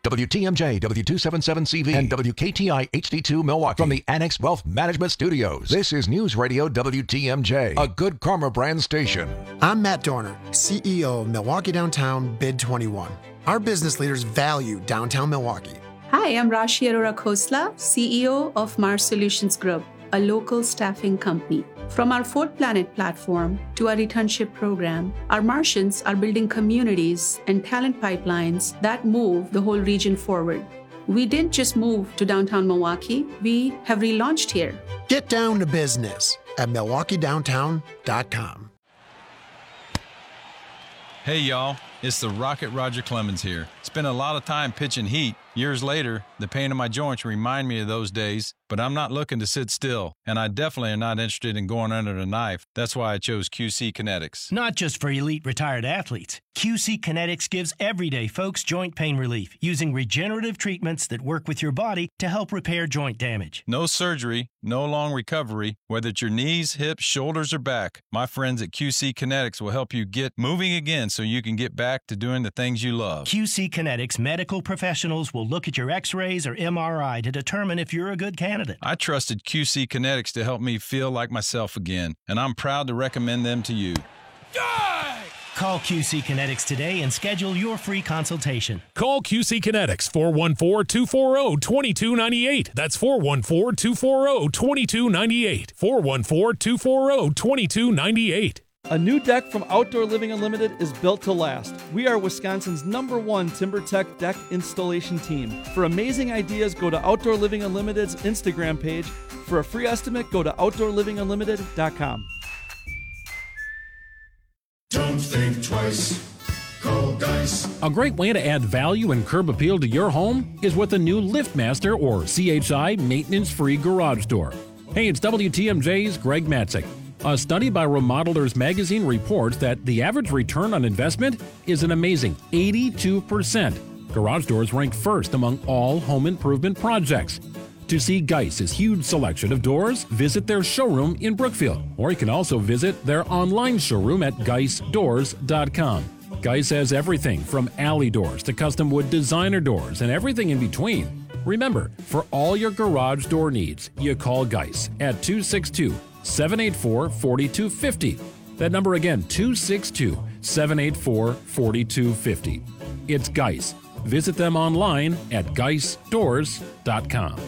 WTMJ, W277CV, and WKTI HD2 Milwaukee from the Annex Wealth Management Studios. This is News Radio WTMJ, a Good Karma brand station. I'm Matt Dorner, CEO of Milwaukee Downtown Bid 21. Our business leaders value downtown Milwaukee. Hi, I'm Rashi Arora Khosla, CEO of Mars Solutions Group, a local staffing company. From our Fourth Planet platform to our returnship program, our Martians are building communities and talent pipelines that move the whole region forward. We didn't just move to downtown Milwaukee, we have relaunched here. Get down to business at MilwaukeeDowntown.com. Hey y'all, it's the Rocket Roger Clemens here. Spent a lot of time pitching heat. Years later, the pain in my joints remind me of those days, but I'm not looking to sit still, and I definitely am not interested in going under the knife. That's why I chose QC Kinetics. Not just for elite retired athletes. QC Kinetics gives everyday folks joint pain relief using regenerative treatments that work with your body to help repair joint damage. No surgery, no long recovery, whether it's your knees, hips, shoulders, or back. My friends at QC Kinetics will help you get moving again so you can get back to doing the things you love. QC Kinetics medical professionals will look at your x-rays or MRI to determine if you're a good candidate. I trusted QC Kinetics to help me feel like myself again, and I'm proud to recommend them to you. Call QC Kinetics today and schedule your free consultation. Call QC Kinetics, 414-240-2298. That's 414-240-2298. 414-240-2298. A new deck from Outdoor Living Unlimited is built to last. We are Wisconsin's #1 TimberTech deck installation team. For amazing ideas, go to Outdoor Living Unlimited's Instagram page. For a free estimate, go to OutdoorLivingUnlimited.com. Don't think twice. Call Geis. A great way to add value and curb appeal to your home is with a new LiftMaster or CHI maintenance-free garage door. Hey, it's WTMJ's Greg Matzik. A study by Remodelers Magazine reports that the average return on investment is an amazing 82%. Garage doors rank first among all home improvement projects. To see Geis's huge selection of doors, visit their showroom in Brookfield, or you can also visit their online showroom at geisdoors.com. Geis has everything from alley doors to custom wood designer doors and everything in between. Remember, for all your garage door needs, you call Geis at 262-784-4250. That number again, 262-784-4250. It's Geis. Visit them online at geisdoors.com.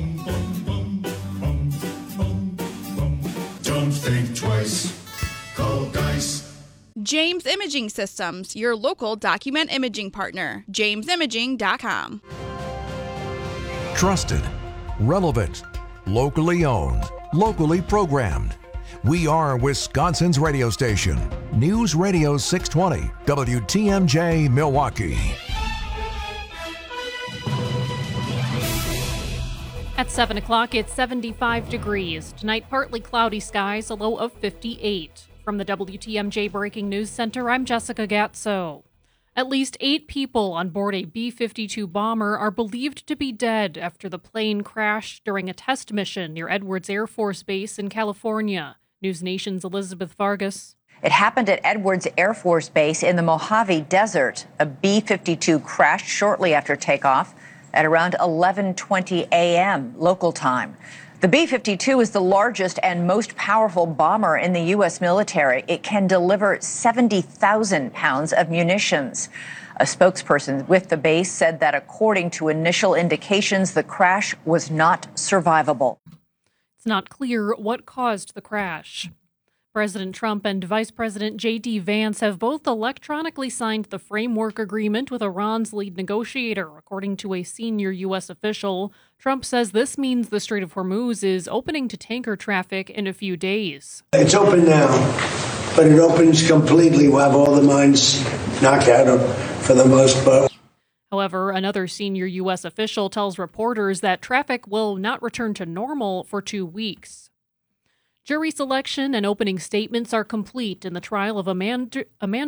Don't think twice. Call Geis. James Imaging Systems, your local document imaging partner. JamesImaging.com. Trusted, relevant, locally owned, locally programmed. We are Wisconsin's radio station. News Radio 620, WTMJ Milwaukee. At 7 o'clock, it's 75 degrees. Tonight, partly cloudy skies, a low of 58. From the WTMJ Breaking News Center, I'm Jessica Gatso. At least 8 people on board a B-52 bomber are believed to be dead after the plane crashed during a test mission near Edwards Air Force Base in California. News Nation's Elizabeth Vargas. It happened at Edwards Air Force Base in the Mojave Desert. A B-52 crashed shortly after takeoff at around 11:20 a.m. local time. The B-52 is the largest and most powerful bomber in the U.S. military. It can deliver 70,000 pounds of munitions. A spokesperson with the base said that according to initial indications, the crash was not survivable. It's not clear what caused the crash. President Trump and Vice President J.D. Vance have both electronically signed the framework agreement with Iran's lead negotiator, according to a senior U.S. official. Trump says this means the Strait of Hormuz is opening to tanker traffic in a few days. It's open now, but it opens completely. We'll have all the mines knocked out for the most part. However, another senior U.S. official tells reporters that traffic will not return to normal for 2 weeks. Jury selection and opening statements are complete in the trial of Amanda